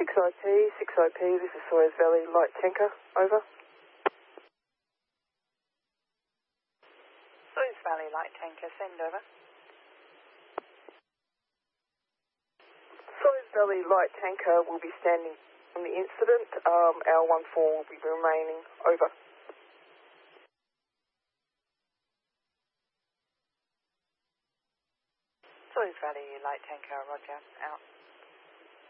6IP, 6IP, this is Sawyers Valley Light Tanker, over. Sawyers Valley Light Tanker, send over. Sawyers Valley Light Tanker will be standing on the incident. Our 14 will be remaining, over. Sawyers Valley Light Tanker, roger, out.